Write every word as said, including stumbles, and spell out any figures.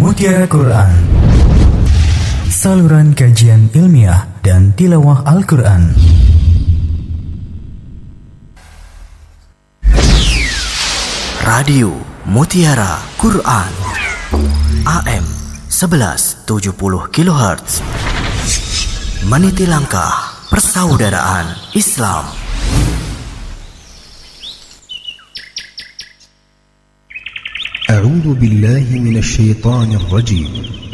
Mutiara Quran, saluran kajian ilmiah dan tilawah Al-Quran. Radio Mutiara Quran A M sebelas tujuh puluh kilohertz, meniti langkah persaudaraan Islam. أعوذ بالله من الشيطان الرجيم.